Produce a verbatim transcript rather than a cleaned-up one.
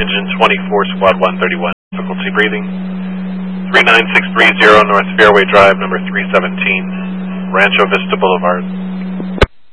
engine twenty-four, squad one thirty-one. Difficulty breathing. three nine six three zero North Fairway Drive, number three seventeen, Rancho Vista Boulevard.